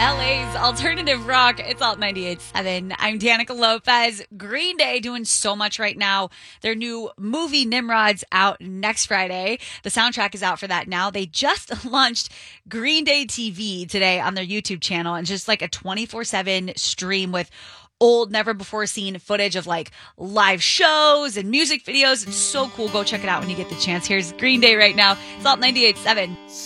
LA's alternative rock. It's Alt 98.7. I'm Danica Lopez. Green Day doing so much right now. Their new movie Nimrod's out next Friday. The soundtrack is out for that now. They just launched Green Day TV today on their YouTube channel, and just like a 24/7 stream with old, never before seen footage of like live shows and music videos. It's so cool. Go check it out when you get the chance. Here's Green Day right now. It's Alt 98.7.